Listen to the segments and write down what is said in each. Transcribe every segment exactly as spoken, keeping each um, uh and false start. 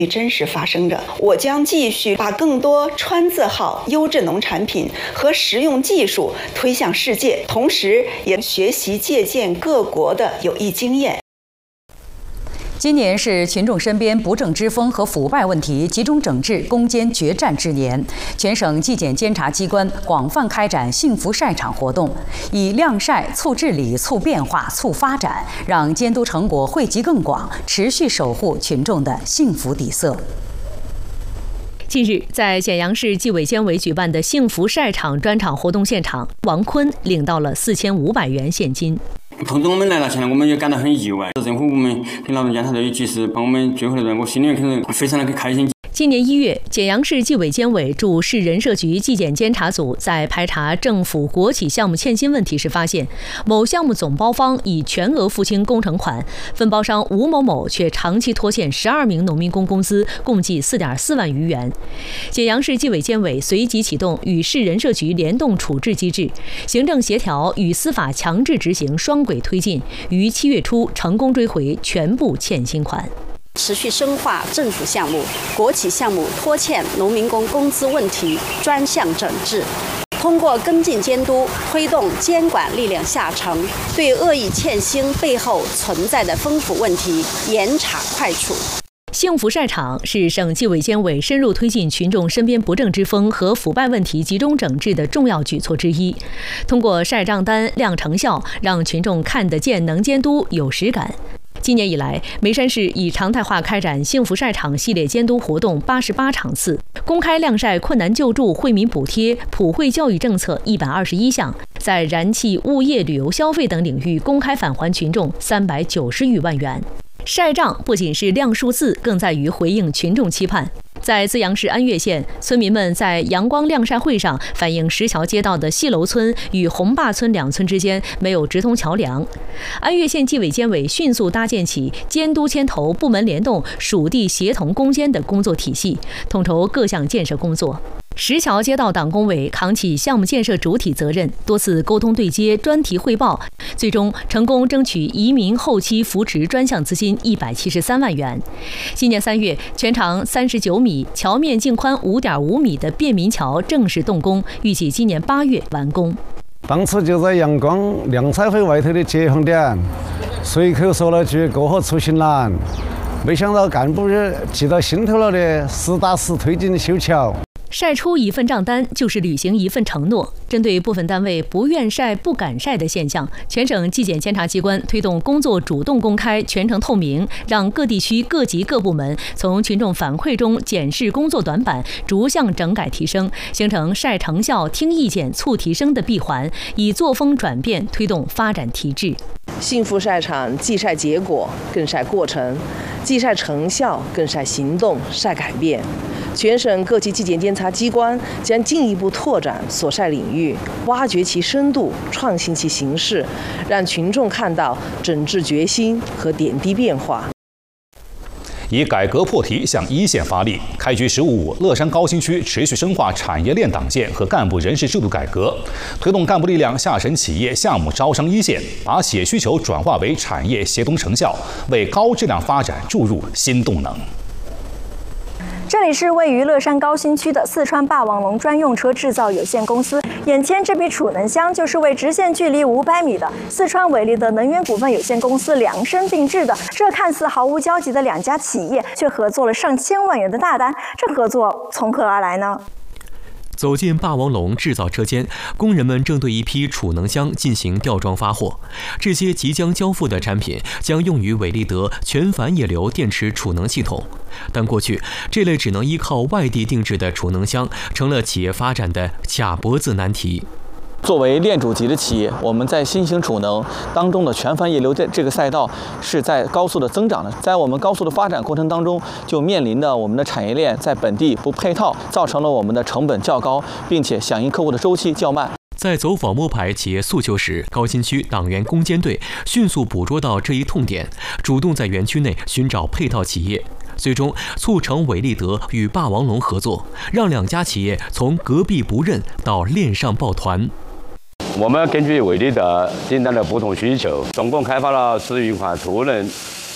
真实发生着。我将继续把更多川字号优质农产品和实用技术推向世界，同时也学习借鉴各国的有益经验。 今年是群众身边不正之风和腐败问题集中整治、攻坚决战之年。全省纪检监察机关广泛开展幸福晒场活动，以晾晒促治理、促变化、促发展，让监督成果惠及更广，持续守护群众的幸福底色。 近日，在简阳市纪委监委举办的幸福晒场专场活动现场，王坤领到了四千五百元现金。 碰到我们来了，现在我们也感到很意外。政府部门跟劳动监察队及时帮我们追回来的，我心里面肯定非常的开心。 今年一月，简阳市纪委监委驻市人社局纪检监察组在排查政府国企项目欠薪问题时，发现某项目总包方已全额付清工程款，分包商吴某某却长期拖欠十二名农民工工资，共计四点四万余元。简阳市纪委监委随即启动与市人社局联动处置机制，行政协调与司法强制执行双轨推进，于七月初成功追回全部欠薪款。 持续深化政府项目、国企项目拖欠农民工工资问题专项整治，通过跟进监督，推动监管力量下沉，对恶意欠薪背后存在的丰富问题严查快处。 幸福晒场是省纪委监委深入推进群众身边不正之风和腐败问题集中整治的重要举措之一。通过晒账单、亮成效，让群众看得见、能监督、有实感。今年以来，眉山市已常态化开展幸福晒场系列监督活动八十八场次，公开晾晒困难救助、惠民补贴、普惠教育政策一百二十一项，在燃气、物业、旅游消费等领域公开返还群众三百九十余万元。晒账不仅是亮数字，更在于回应群众期盼。在资阳市安岳县，村民们在阳光晾晒会上反映石桥街道的戏楼村与红坝村两村之间没有直通桥梁。安岳县纪委监委迅速搭建起监督牵头、部门联动、属地协同攻坚的工作体系，统筹各项建设工作。石桥街道党工委扛起项目建设主体责任，多次沟通对接、专题汇报，最终成功争取移民后期扶持专项资金一百七十三万元。今年三月，全长三十九米、桥面净宽五点五米的便民桥正式动工，预计今年八月完工。 当初就在阳光晾晒会外头的接缝点，随口说了句“过河出行难”，没想到干部记到心头了的，实打实推进修桥。 晒出一份账单就是履行一份承诺。针对部分单位不愿晒、不敢晒的现象，全省纪检监察机关推动工作主动公开、全程透明，让各地区各级各部门从群众反馈中检视工作短板，逐项整改提升，形成晒成效、听意见、促提升的闭环，以作风转变推动发展提质。 幸福晒场既晒结果，更晒过程；既晒成效，更晒行动、晒改变。全省各级纪检监察机关将进一步拓展所晒领域，挖掘其深度，创新其形式，让群众看到整治决心和点滴变化。 以改革破题向一线发力，开局十五五，乐山高新区持续深化产业链党建和干部人事制度改革，推动干部力量下沉企业项目招商一线，把企业需求转化为产业协同成效，为高质量发展注入新动能。 这里是位于乐山高新区的四川霸王龙专用车制造有限公司，眼前这批储能箱就是为直线距离五百米的四川伟力的能源股份有限公司量身定制的。这看似毫无交集的两家企业，却合作了上千万元的大单，这合作从何而来呢？ 走进霸王龙制造车间，工人们正对一批储能箱进行吊装发货。这些即将交付的产品将用于伟力德全反野流电池储能系统。但过去这类只能依靠外地定制的储能箱，成了企业发展的卡脖子难题。 作为链主级的企业，我们在新型储能当中的全反野流这这个赛道是在高速的增长的。在我们高速的发展过程当中，就面临的我们的产业链在本地不配套，造成了我们的成本较高，并且响应客户的周期较慢。 在走访摸排企业诉求时，高新区党员攻坚队迅速捕捉到这一痛点，主动在园区内寻找配套企业。最终促成伟力德与霸王龙合作，让两家企业从隔壁不认到链上抱团。 我们根据伟力德订单的不同需求，总共开发了十余款储能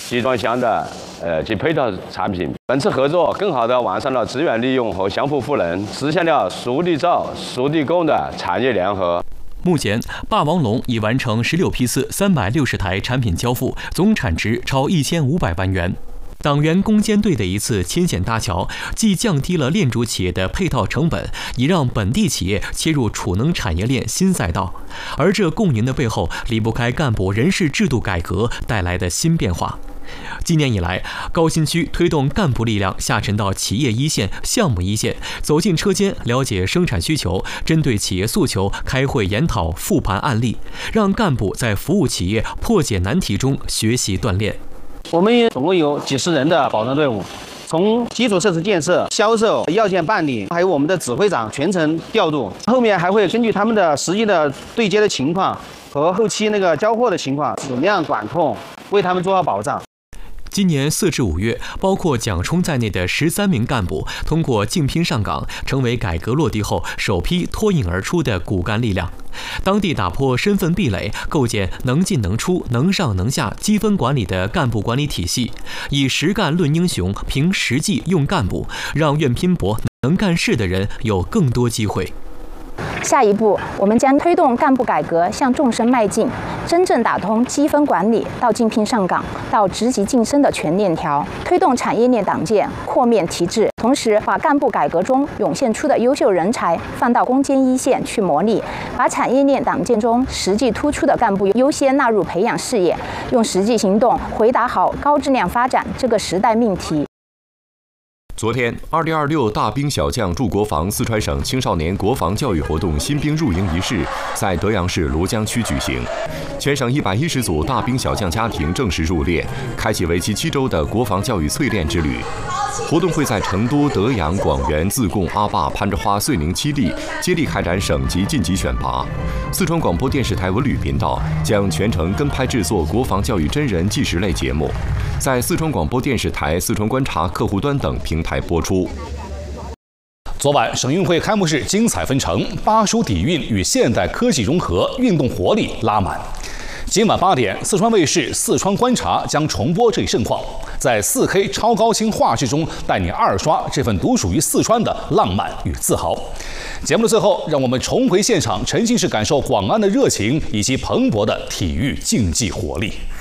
集装箱的呃及配套产品。本次合作更好地完善了资源利用和相互赋能，实现了熟地造、熟地供的产业联合。 目前，霸王龙已完成十六批次、三百六十台产品交付，总产值超一千五百万元。党员攻坚队的一次牵线搭桥，既降低了链主企业的配套成本，也让本地企业切入储能产业链新赛道。而这共赢的背后，离不开干部人事制度改革带来的新变化。今年以来，高新区推动干部力量下沉到企业一线、项目一线，走进车间，了解生产需求，针对企业诉求开会研讨、复盘案例，让干部在服务企业破解难题中学习锻炼。 我们总共有几十人的保障队伍，从基础设施建设、销售、要件办理，还有我们的指挥长全程调度。后面还会根据他们的实际的对接的情况和后期那个交货的情况，质量管控，为他们做好保障。 今年四至五月，包括蒋冲在内的十三名干部通过竞聘上岗，成为改革落地后首批脱颖而出的骨干力量。当地打破身份壁垒，构建能进能出、能上能下、积分管理的干部管理体系，以实干论英雄，凭实际用干部，让愿拼搏、能干事的人有更多机会。 下一步，我们将推动干部改革向纵深迈进，真正打通积分管理到竞聘上岗到职级晋升的全链条，推动产业链党建扩面提质，同时把干部改革中涌现出的优秀人才放到攻坚一线去磨砺，把产业链党建中实际突出的干部优先纳入培养事业，用实际行动回答好高质量发展这个时代命题。 昨天，二零二六大兵小将助国防四川省青少年国防教育活动新兵入营仪式在德阳市庐江区举行，全省一百一十组大兵小将家庭正式入列，开启为期七周的国防教育淬炼之旅。活动会在成都、德阳、广元、自贡、阿坝、攀枝花、遂宁七地接力开展省级晋级选拔。四川广播电视台文旅频道将全程跟拍制作国防教育真人纪实类节目，在四川广播电视台、四川观察客户端等平台播出。 昨晚省运会开幕式精彩纷呈，巴蜀底蕴与现代科技融合，运动活力拉满。今晚八点，四川卫视《四川观察》将重播这一盛况，在 四K 超高清画质中带你二刷这份独属于四川的浪漫与自豪。节目的最后，让我们重回现场，沉浸式感受广安的热情以及蓬勃的体育竞技活力。